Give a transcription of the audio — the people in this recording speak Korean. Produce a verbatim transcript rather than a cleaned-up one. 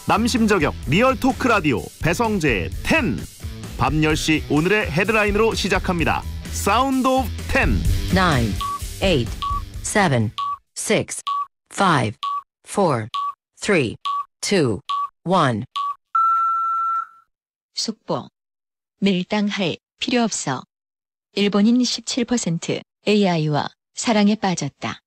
남심저격 리얼 토크 라디오 배성재의 텐. 밤 열 시 오늘의 헤드라인으로 시작합니다. 사운드 오브 텐. nine, eight, seven, six, five, four, three, two, one. 속보. 밀당할 필요 없어. 일본인 십칠 퍼센트 에이아이와 사랑에 빠졌다.